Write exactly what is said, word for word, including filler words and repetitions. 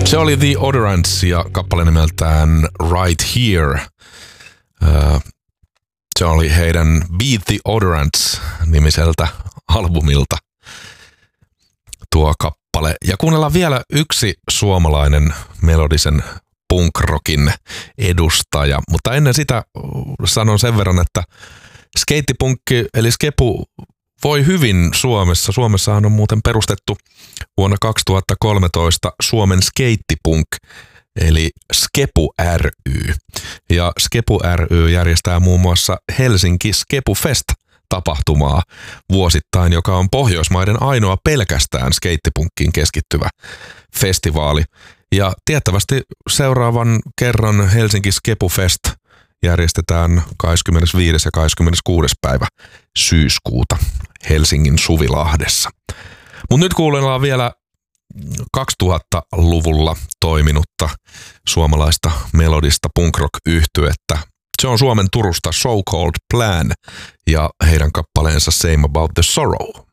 Se oli The Odorants ja kappale nimeltään Right Here. Se oli heidän Beat the Odorants -nimiseltä albumilta tuo kappale. Ja kuunnellaan vielä yksi suomalainen melodisen punk-rockin edustaja. Mutta ennen sitä sanon sen verran, että skeittipunkki eli skepu voi hyvin Suomessa. Suomessahan on muuten perustettu vuonna kaksituhattakolmetoista Suomen skeittipunk eli Skepu ry. Ja Skepu ry järjestää muun muassa Helsinki Skepu Fest-tapahtumaa vuosittain, joka on Pohjoismaiden ainoa pelkästään skeittipunkkiin keskittyvä festivaali. Ja tiettävästi seuraavan kerran Helsinki Skepu Fest järjestetään kahdeskymmenesviides ja kahdeskymmeneskuudes päivä syyskuuta Helsingin Suvilahdessa. Mutta nyt kuunnellaan vielä kaksituhattaluvulla toiminutta suomalaista melodista punk-rock-yhtyettä. Se on Suomen Turusta So Called Plan ja heidän kappaleensa Same About the Sorrow.